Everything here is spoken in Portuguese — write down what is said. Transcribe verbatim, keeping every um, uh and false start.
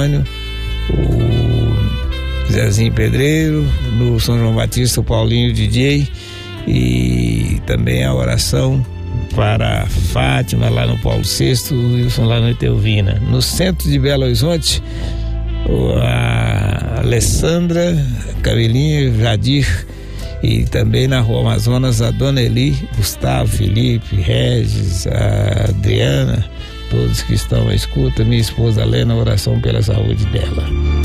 Antônio, o Zezinho Pedreiro, do São João Batista, o Paulinho D J, e também a oração para a Fátima lá no Paulo sexto, o Wilson lá no Etelvina. No centro de Belo Horizonte, a Alessandra, Cabelinha, Jadir, e também na Rua Amazonas a Dona Eli, Gustavo, Felipe, Regis, a Adriana, todos que estão à escuta, minha esposa Lena, oração pela saúde dela.